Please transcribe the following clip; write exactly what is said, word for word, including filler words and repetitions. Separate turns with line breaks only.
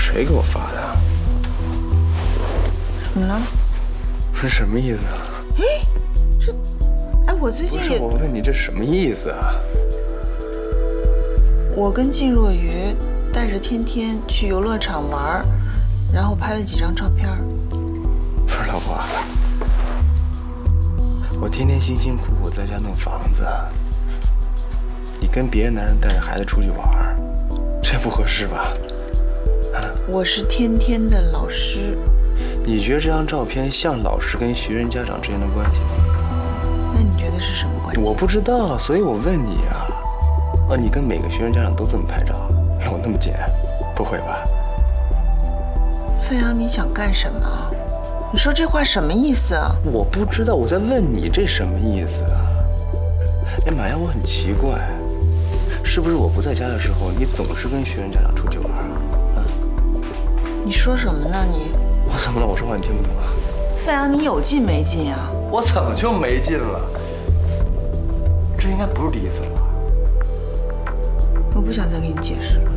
谁给我发的？
怎么了？
这什么意思啊？
哎，这，哎，我最近也……
我问你这什么意思啊？
我跟靳若鱼带着天天去游乐场玩，然后拍了几张照片。
不是老婆，我天天辛辛苦苦在家弄房子，你跟别的男人带着孩子出去玩，这不合适吧？啊？
我是天天的老师。
你觉得这张照片像老师跟学生家长之间的关系吗？
那你觉得是什么关系？
我不知道，所以我问你啊。哦，你跟每个学生家长都这么拍照，有那么贱？不会吧？
飞扬，你想干什么？你说这话什么意思啊？
我不知道，我在问你这什么意思啊？哎妈呀，我很奇怪，是不是我不在家的时候，你总是跟学生家长出去玩啊？啊？
你说什么呢你？
我怎么了？我说话你听不懂啊？
飞扬，你有劲没劲啊？
我怎么就没劲了？这应该不是第一次了吧？
我不想再给你解释了。